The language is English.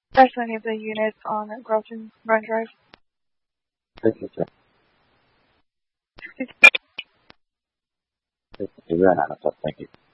There's any of the units on Grelton Run Drive. Thank you, sir. We ran out of stuff. Thank you.